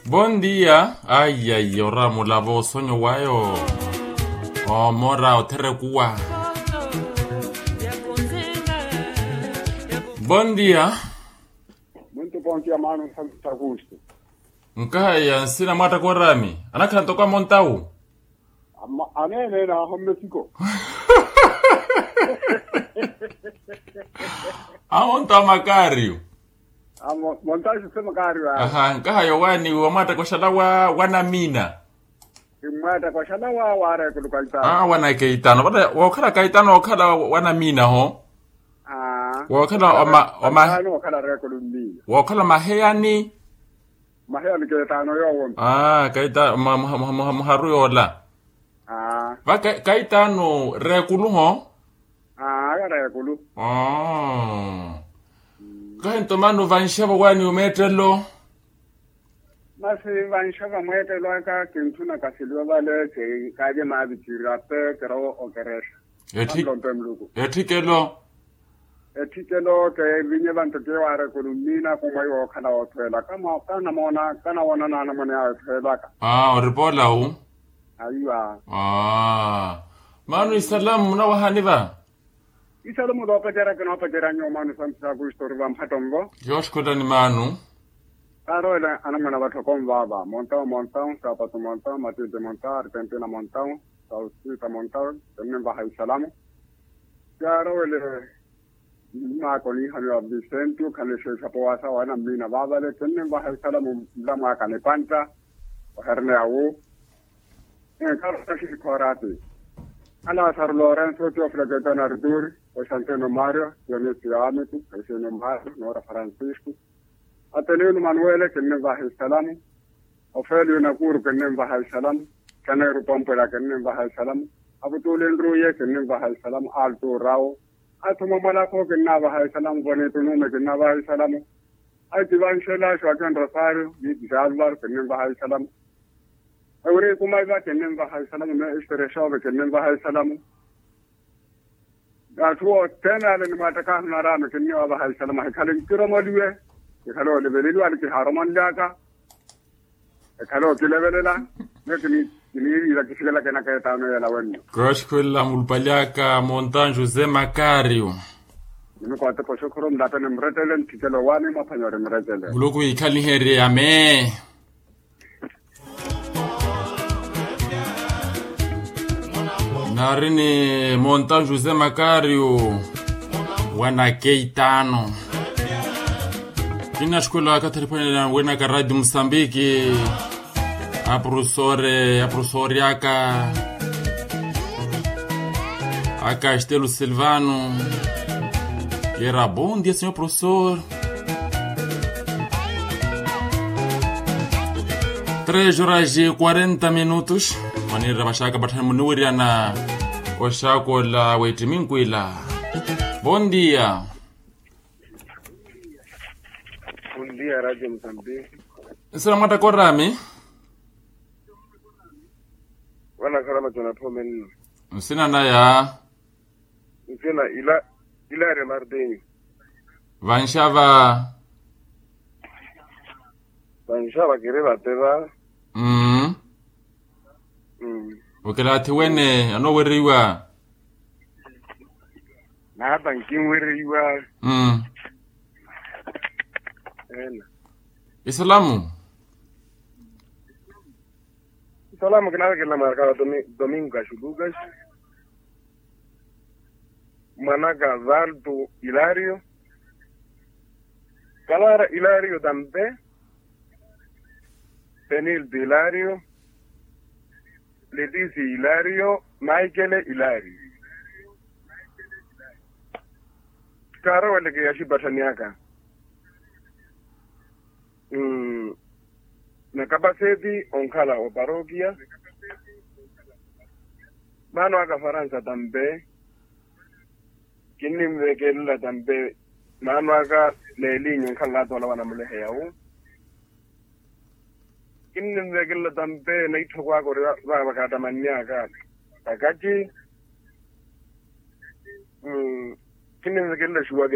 Bom dia. Ai ai, ora mo lavo sonho wayo. O mora o terekua. Bom dia. Muito bom dia, mano, Santo Augusto. Nkaya sina mata kwa rami. Anakhala toka montau. Anene na Mexico. Aonta makario. Montaje sema kari wa. Aha, nkaya wani wa mata kwa shala wana mina. Mata kwa shala wa ware kulukaita. Wana keitano. Bada wakala kaitano wakala wana mina ho. Wakala wakala rekulu mbili. Wakala maheyani. Maheyani keitano yo won. Kaita muharu yola. Kaitano rekulu ho. Rekulu. Kaito manu vanshaba wani umetelo. Masi vanshaba umetelo ka kintuna kasilwa vale ke kaje mabitira pe kero okeresha. Etikelo ke vinye bantu ke ware kulumina kuma yo kana otwela kama kana wana na mwana ya otwela ka. Oripola u. Aywa. Manu isalamu na wahaniva. Isalamu do pajara kana pajara nyo manu Santo Augusto ruwa mhatombo. Yoshkoda ni manu. Aroela anamana batokom baba montao sapato montao matete montao argentina montao sausita montao tenne bahai salamu. Aroela ma koni hanu Vicente kale se sapoasa wana mina baba le tenne bahai salamu lama kane panta herne awu. Karo tashi korati. Ala Sar Lorenzo Tio Fregetano Arduri, o Santeno Mario, Dionisio Amitu, Eseno Mario, Nora Francisco, Ateneo Manuele, che ne va a Salamu, Ofelio Nakuru, che ne va a Salamu, Canero Pompera, che ne va a Salamu, Abutulin Ruye, che ne va a Salamu, Alto Rao, Atomo Malaco, che ne va a Salamu, Boneto Nume, che ne va a Salamu, Altivan Shela, Shogan Rosario, Viti Alvar, che ne va a Salamu, Eure kumaiva kenen va hay salamu na istireshove kenen va hay salamu. Atuo tena le mataka na rana kenen va hay salamu hay kalin kiro moliwe. Kalo le belidu al ki haraman laka. Kalo kilevelela. Nekini ila kisigala kana kaya no yala wani. Kroshkwela mulpaliaka Montan Jose Macario. Nimeko atapo shukuru mdata ni mretelen kitelo wani mapanyore mretelen. Buluku ikali heri ame. Narini Montan Jose Macario wana keitano. Kina shkola kataripane na wena ka Radio Msambiki. Aprofessore aka Estelo Silvano. Era bom dia, senhor professor. 3:40. Manira bashaka batani munuri na oshako la wetiminkwila. Bom dia. Bom dia, Radio Msambiki. Salamata korami. Wana salama tunapomen. Sina naya. Sina ila remardeni. Vanshava kireba teba. Okela tiwene anoweriwa. Na bankin weriwa. Islamu kana kila marka domingo kashugugas. Managa Valdo Hilario. Calara Hilario Dambe. Penil Hilario. Leticia Hilario, Michael Hilario. Karo wale ke yashi bataniaka. Na kapaseti onkala o parokia. Mano aka Faransa tambe. Kini mwekela tambe. Mano aka lelinyo nkala tola wana mlehe yao. Kini mwekela tambe na ito kwa kore wakata manyaka. Takaji. Kini mwekela shuwa